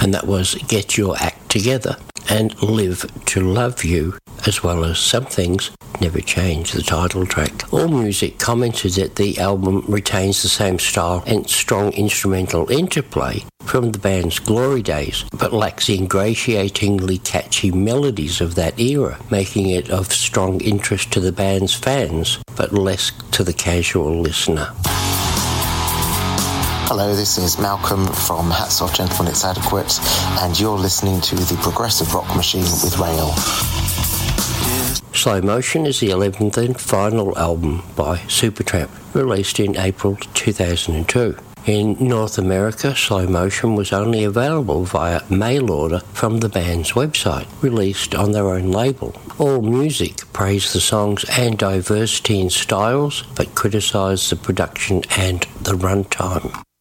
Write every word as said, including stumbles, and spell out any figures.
and that was Get Your Act Together and Live to Love You, as well as Some Things Never Change, the title track. AllMusic commented that the album retains the same style and strong instrumental interplay from the band's glory days, but lacks the ingratiatingly catchy melodies of that era, making it of strong interest to the band's fans, but less to the casual listener. Hello, this is Malcolm from Hats Off Gentlemen, It's Adequate, and you're listening to the Progressive Rock Machine with Rail. Slow Motion is the eleventh and final album by Supertramp, released in April two thousand two. In North America, Slow Motion was only available via mail order from the band's website, released on their own label. AllMusic praised the songs and diversity in styles, but criticised the production and the runtime.